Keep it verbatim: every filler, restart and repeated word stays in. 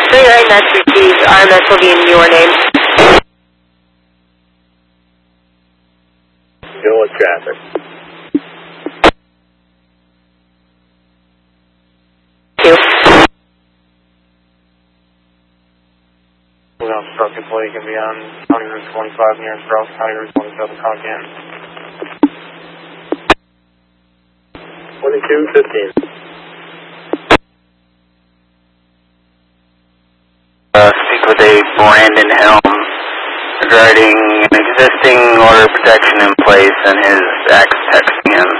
Straight right, that's your keys. R M S will be in your name. Deal with traffic. Thank you. Without truck employee can be on County Route twenty-five near Strauss, County Route twenty-seven, Concan. twenty-two fifteen. Uh, speak with a Brandon Helm regarding an existing order of protection in place and his ex texting him.